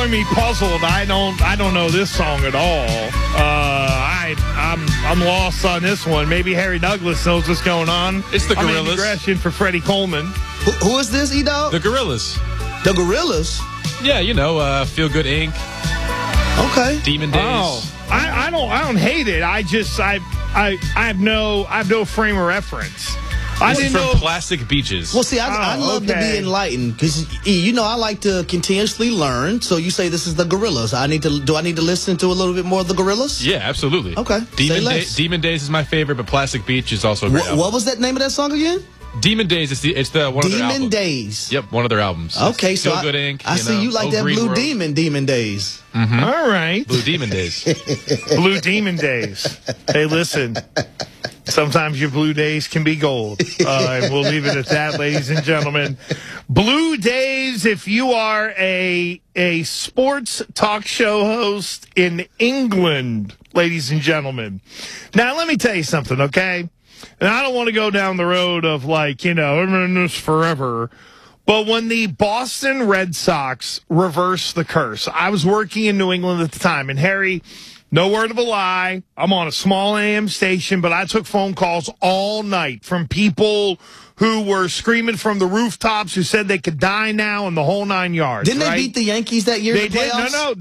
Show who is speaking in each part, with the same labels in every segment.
Speaker 1: calling me puzzled. I don't know this song at all. I'm lost on this one. Maybe Harry Douglas knows what's going on.
Speaker 2: It's the Gorillaz.
Speaker 1: I'm aggression for Freddie Coleman.
Speaker 3: Who is this, E-Dog?
Speaker 2: The Gorillaz.
Speaker 3: The Gorillaz?
Speaker 2: Yeah, Feel Good Inc.
Speaker 3: Okay.
Speaker 2: Demon Days.
Speaker 1: Oh, I don't hate it. I have no frame of reference. I didn't know.
Speaker 2: Plastic Beaches.
Speaker 3: Well, see, I'd love to be enlightened because I like to continuously learn. So you say this is the Gorillaz. Do I need to listen to a little bit more of the Gorillaz?
Speaker 2: Yeah, absolutely.
Speaker 3: Okay.
Speaker 2: Demon Days is my favorite, but Plastic Beach is also a great album.
Speaker 3: What was that name of that song again?
Speaker 2: Demon Days. It's the one of their albums.
Speaker 3: Demon Days.
Speaker 2: Yep, one of their albums.
Speaker 3: Okay, so
Speaker 2: Feel Good Inc.
Speaker 3: I see you like that Blue Demon Days.
Speaker 1: Mm-hmm. All right.
Speaker 2: Blue Demon Days.
Speaker 1: Blue Demon Days. Hey, listen. Sometimes your blue days can be gold. And we'll leave it at that, ladies and gentlemen. Blue Days, if you are a sports talk show host in England, ladies and gentlemen. Now, let me tell you something, okay? And I don't want to go down the road of I'm in this forever. But when the Boston Red Sox reversed the curse, I was working in New England at the time, and Harry, no word of a lie, I'm on a small AM station, but I took phone calls all night from people who were screaming from the rooftops, who said they could die now and the whole 9 yards.
Speaker 3: Didn't they beat the Yankees that year?
Speaker 1: They did.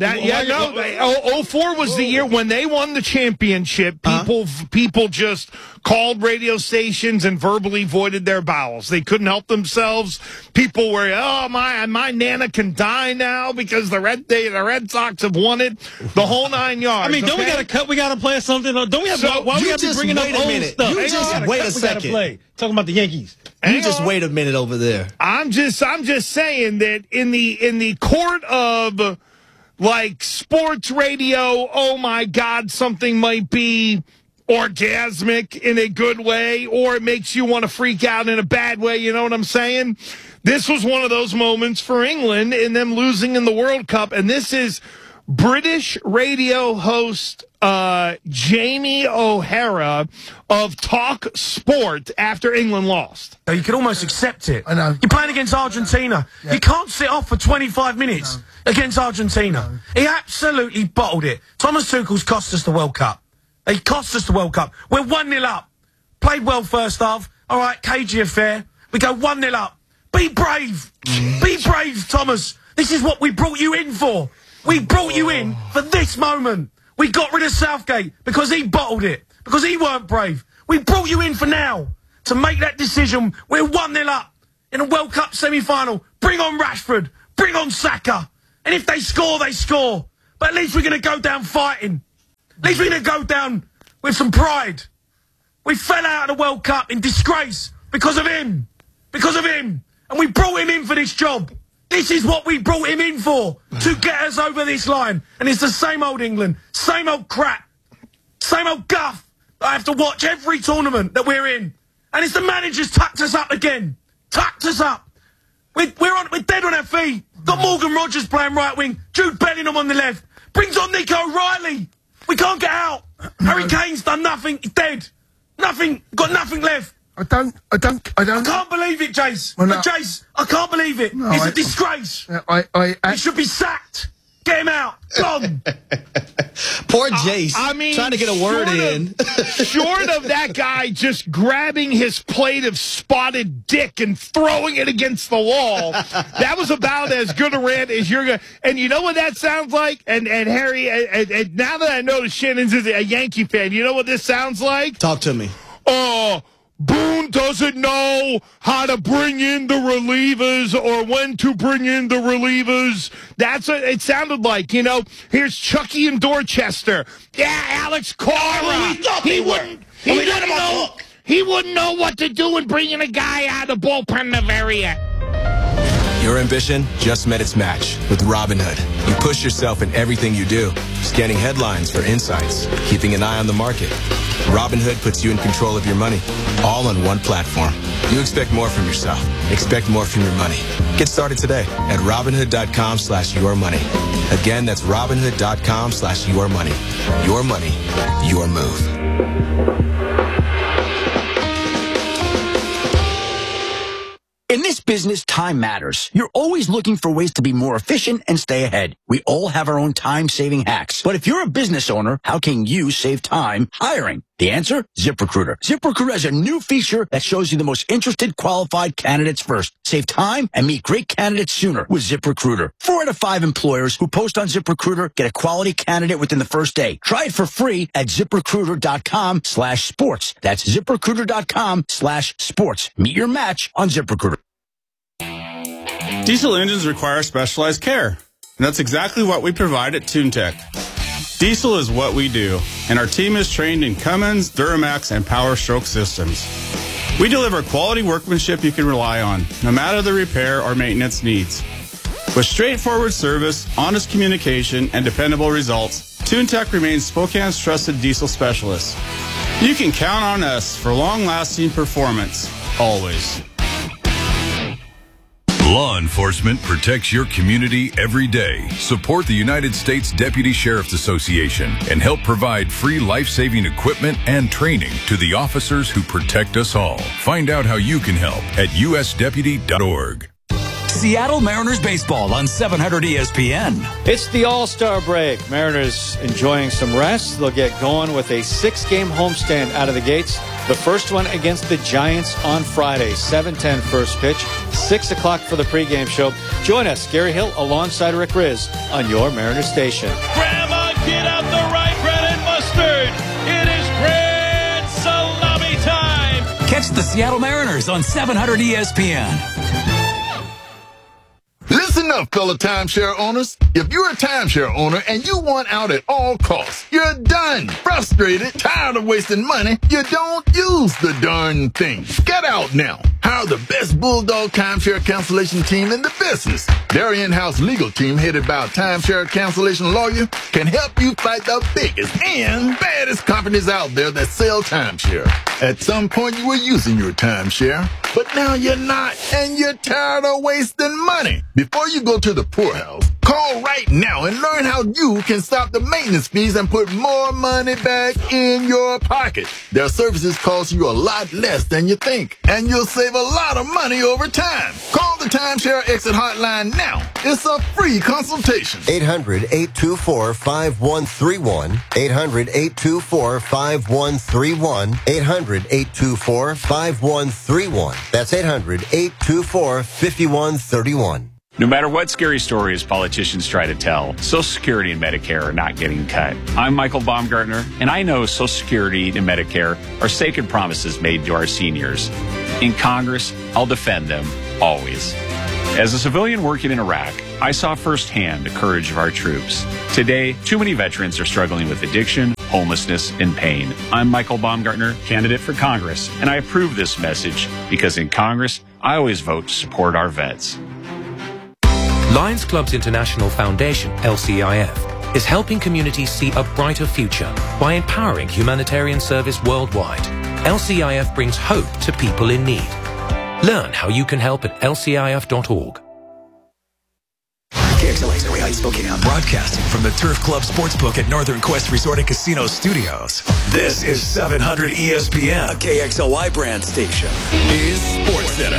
Speaker 1: No. 04 was the year when they won the championship. People just called radio stations and verbally voided their bowels. They couldn't help themselves. People were, my Nana can die now because the Red Sox have won it. The whole 9 yards.
Speaker 4: I mean, don't we got to cut? We got to play something. Don't we have? Why we got to be bringing up old stuff?
Speaker 3: You just wait a second.
Speaker 4: Talking about the Yankees.
Speaker 3: You just wait a minute over there.
Speaker 1: I'm just saying that in the court of sports radio, oh my God, something might be orgasmic in a good way, or it makes you want to freak out in a bad way. You know what I'm saying? This was one of those moments for England in them losing in the World Cup, and this is British radio host Jamie O'Hara of Talk Sport after England lost.
Speaker 5: You can almost accept it.
Speaker 6: I know.
Speaker 5: You're playing against Argentina. Yeah. You can't sit off for 25 minutes against Argentina. He absolutely bottled it. Thomas Tuchel's cost us the World Cup. He cost us the World Cup. We're 1-0 up. Played well first half. All right, cagey affair. We go 1-0 up. Be brave. Be brave, Thomas. This is what we brought you in for. We brought you in for this moment. We got rid of Southgate because he bottled it, because he weren't brave. We brought you in for now to make that decision. We're 1-0 up in a World Cup semi-final. Bring on Rashford. Bring on Saka. And if they score, they score. But at least we're going to go down fighting. At least we're going to go down with some pride. We fell out of the World Cup in disgrace because of him. Because of him. And we brought him in for this job. This is what we brought him in for, to get us over this line. And it's the same old England, same old crap, same old guff that I have to watch every tournament that we're in. And it's the manager's tucked us up again. Tucked us up. We're dead on our feet. Got Morgan Rogers playing right wing, Jude Bellingham on the left. Brings on Nico O'Reilly. We can't get out. Harry Kane's done nothing. He's dead. Nothing. Got nothing left.
Speaker 6: I don't.
Speaker 5: I can't believe it, Jace.
Speaker 6: Well, no.
Speaker 5: Jace, I can't believe it.
Speaker 6: No,
Speaker 5: it's a disgrace. He should be sacked. Get him out. Gone.
Speaker 3: Poor Jace. Trying to get a word in.
Speaker 1: Short of that guy just grabbing his plate of spotted dick and throwing it against the wall, that was about as good a rant as you're going to. And you know what that sounds like? And Harry, and now that I know that Shannon's is a Yankee fan, you know what this sounds like?
Speaker 3: Talk to me.
Speaker 1: Boone doesn't know how to bring in the relievers or when to bring in the relievers. That's what it sounded like. Here's Chucky in Dorchester. Yeah, Alex Cora. He wouldn't know what to do in bringing a guy out of the bullpen Bavaria.
Speaker 7: Your ambition just met its match with Robinhood. You push yourself in everything you do, scanning headlines for insights, keeping an eye on the market. Robinhood puts you in control of your money, all on one platform. You expect more from yourself. Expect more from your money. Get started today at Robinhood.com/yourmoney. Again, that's Robinhood.com/yourmoney. Your money, your move.
Speaker 6: In this business, time matters. You're always looking for ways to be more efficient and stay ahead. We all have our own time-saving hacks. But if you're a business owner, how can you save time hiring? The answer? ZipRecruiter. ZipRecruiter has a new feature that shows you the most interested qualified candidates first. Save time and meet great candidates sooner with ZipRecruiter. 4 out of 5 employers who post on ZipRecruiter get a quality candidate within the first day. Try it for free at ZipRecruiter.com/sports. That's ZipRecruiter.com/sports. Meet your match on ZipRecruiter.
Speaker 8: Diesel engines require specialized care, and that's exactly what we provide at TuneTech. Diesel is what we do, and our team is trained in Cummins, Duramax, and Power Stroke systems. We deliver quality workmanship you can rely on, no matter the repair or maintenance needs. With straightforward service, honest communication, and dependable results, TuneTech remains Spokane's trusted diesel specialist. You can count on us for long-lasting performance, always.
Speaker 9: Law enforcement protects your community every day. Support the United States Deputy Sheriff's Association and help provide free life-saving equipment and training to the officers who protect us all. Find out how you can help at usdeputy.org.
Speaker 10: Seattle Mariners baseball on 700 ESPN.
Speaker 11: It's the All-Star break. Mariners enjoying some rest. They'll get going with a 6-game homestand out of the gates. The first one against the Giants on Friday, 7:10 first pitch, 6 o'clock for the pregame show. Join us, Gary Hill, alongside Rick Riz on your Mariners station.
Speaker 12: Grandma, get out the rye bread and mustard. It is grand salami time.
Speaker 10: Catch the Seattle Mariners on 700 ESPN.
Speaker 13: Listen up, fellow timeshare owners. If you're a timeshare owner and you want out at all costs, you're done. Frustrated, tired of wasting money, you don't use the darn thing. Get out now. Hire the best Bulldog timeshare cancellation team in the business. Their in-house legal team, headed by a timeshare cancellation lawyer, can help you fight the biggest and baddest companies out there that sell timeshare. At some point, you were using your timeshare, but now you're not, and you're tired of wasting money. Before you go to the poorhouse, call right now and learn how you can stop the maintenance fees and put more money back in your pocket. Their services cost you a lot less than you think, and you'll save a lot of money over time. Call the Timeshare Exit Hotline now. It's a free consultation.
Speaker 14: 800-824-5131. 800-824-5131. 800-824-5131. That's 800-824-5131.
Speaker 15: No matter what scary stories politicians try to tell, Social Security and Medicare are not getting cut. I'm Michael Baumgartner, and I know Social Security and Medicare are sacred promises made to our seniors. In Congress, I'll defend them, always. As a civilian working in Iraq, I saw firsthand the courage of our troops. Today, too many veterans are struggling with addiction, homelessness, and pain. I'm Michael Baumgartner, candidate for Congress, and I approve this message because in Congress, I always vote to support our vets.
Speaker 16: Lions Clubs International Foundation, LCIF, is helping communities see a brighter future by empowering humanitarian service worldwide. LCIF brings hope to people in need. Learn how you can help at lcif.org.
Speaker 10: KXLA's Area Spokane, broadcasting from the Turf Club Sportsbook at Northern Quest Resort and Casino Studios. This is 700 ESPN, a KXLY brand station. Is SportsCenter.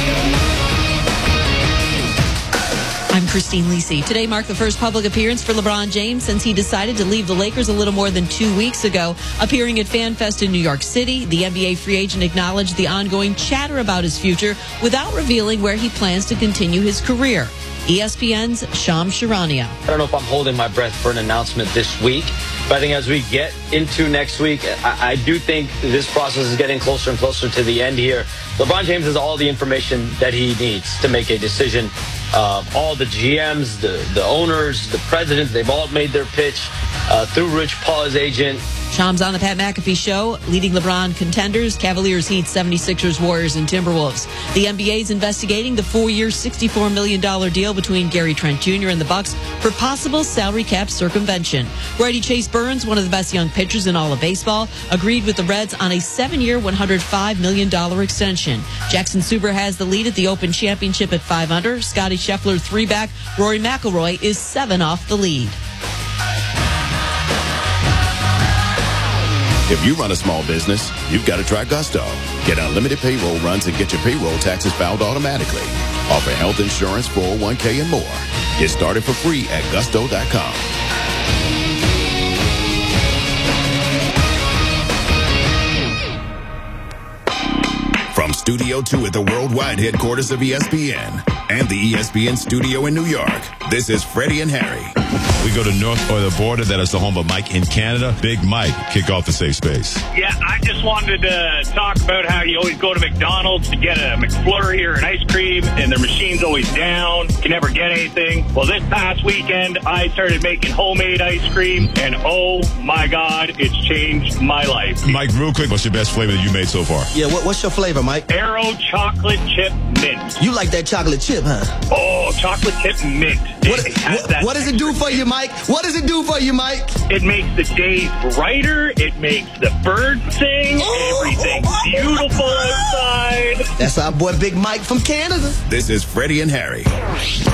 Speaker 17: I'm Christine Lisi. Today marked the first public appearance for LeBron James since he decided to leave the Lakers a little more than 2 weeks ago. Appearing at FanFest in New York City, the NBA free agent acknowledged the ongoing chatter about his future without revealing where he plans to continue his career. ESPN's Shams Charania.
Speaker 18: I don't know if I'm holding my breath for an announcement this week, but I think as we get into next week, I do think this process is getting closer and closer to the end here. LeBron James has all the information that he needs to make a decision. All the GMs, the owners, the presidents, they've all made their pitch through Rich Paul, his agent.
Speaker 17: Shams on the Pat McAfee Show, leading LeBron contenders, Cavaliers, Heat, 76ers, Warriors, and Timberwolves. The NBA is investigating the 4-year, $64 million deal between Gary Trent Jr. and the Bucks for possible salary cap circumvention. Righty Chase Burns, one of the best young pitchers in all of baseball, agreed with the Reds on a 7-year, $105 million extension. Jackson Suber has the lead at the Open Championship at 5 under. Scotty Scheffler 3-back. Rory McIlroy is 7 off the lead.
Speaker 19: If you run a small business, you've got to try Gusto. Get unlimited payroll runs and get your payroll taxes filed automatically. Offer health insurance, 401k, and more. Get started for free at gusto.com. From Studio 2 at the worldwide headquarters of ESPN and the ESPN studio in New York, this is Freddie and Harry.
Speaker 20: We go to north of the border. That is the home of Mike in Canada. Big Mike, kick off the safe space.
Speaker 21: Yeah, I just wanted to talk about how you always go to McDonald's to get a McFlurry or an ice cream, and their machine's always down. Can never get anything. Well, this past weekend, I started making homemade ice cream, and oh my God, it's changed my life.
Speaker 20: Mike, real quick, what's your best flavor that you made so far?
Speaker 3: Yeah, what's your flavor, Mike?
Speaker 21: Aero chocolate chip mint.
Speaker 3: You like that chocolate chip, huh?
Speaker 21: Oh, chocolate chip mint.
Speaker 3: What does it do for you, Mike? What does it do for you, Mike?
Speaker 21: It makes the days brighter. It makes the birds sing. Everything's beautiful outside.
Speaker 3: That's our boy Big Mike from Canada.
Speaker 19: This is Freddie and Harry.